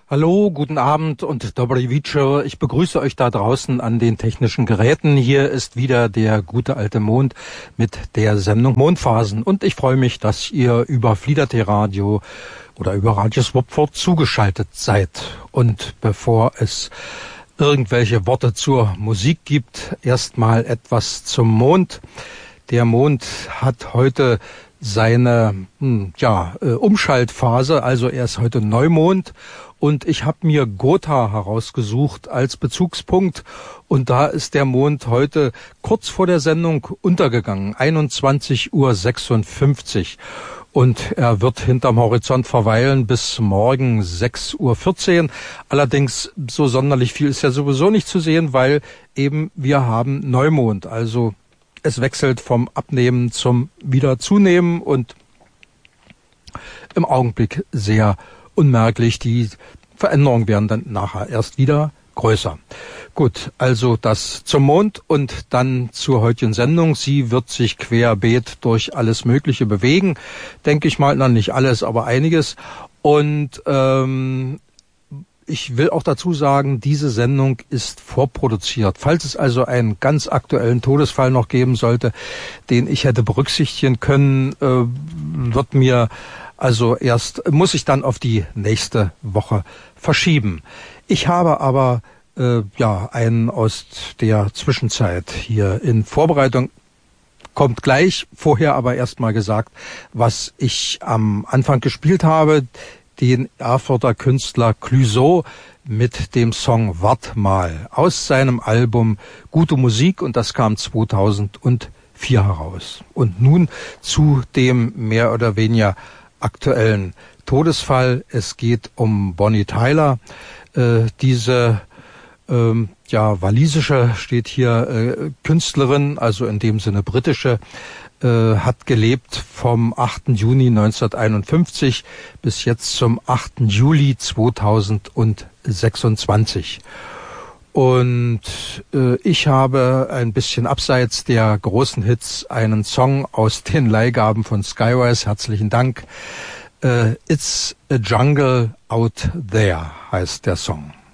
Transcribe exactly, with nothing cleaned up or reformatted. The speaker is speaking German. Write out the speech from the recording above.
Hallo, guten Abend und Dobry Wieczór. Ich begrüße euch da draußen an den technischen Geräten. Hier ist wieder der gute alte Mond mit der Sendung Mondphasen. Und ich freue mich, dass ihr über Flieder-T Radio oder über Radio Swapford zugeschaltet seid. Und bevor es irgendwelche Worte zur Musik gibt, erstmal etwas zum Mond. Der Mond hat heute seine ja, Umschaltphase, also er ist heute Neumond. Und ich habe mir Gotha herausgesucht als Bezugspunkt. Und da ist der Mond heute kurz vor der Sendung untergegangen, einundzwanzig Uhr sechsundfünfzig. Und er wird hinterm Horizont verweilen bis morgen sechs Uhr vierzehn. Allerdings so sonderlich viel ist ja sowieso nicht zu sehen, weil eben wir haben Neumond. Also es wechselt vom Abnehmen zum Wiederzunehmen und im Augenblick sehr unmerklich. Die Veränderungen werden dann nachher erst wieder größer. Gut, also das zum Mond und dann zur heutigen Sendung. Sie wird sich querbeet durch alles Mögliche bewegen, denke ich mal, na nicht alles, aber einiges. Und ähm, ich will auch dazu sagen, diese Sendung ist vorproduziert. Falls es also einen ganz aktuellen Todesfall noch geben sollte, den ich hätte berücksichtigen können, äh, wird mir also erst, muss ich dann auf die nächste Woche verschieben. Ich habe aber äh, ja einen aus der Zwischenzeit hier in Vorbereitung. Kommt gleich, vorher aber erstmal gesagt, was ich am Anfang gespielt habe, den Erfurter Künstler Clouseau mit dem Song Wart mal aus seinem Album Gute Musik, und das kam zweitausendvier heraus. Und nun zu dem mehr oder weniger aktuellen Todesfall. Es geht um Bonnie Tyler. Äh, diese ähm, ja walisische, steht hier, äh, Künstlerin, also in dem Sinne britische, äh, hat gelebt vom achten Juni neunzehnhunderteinundfünfzig bis jetzt zum achten Juli zweitausendsechsundzwanzig. Und äh, ich habe ein bisschen abseits der großen Hits einen Song aus den Leihgaben von Skywise. Herzlichen Dank. Äh, It's a Jungle Out There heißt der Song.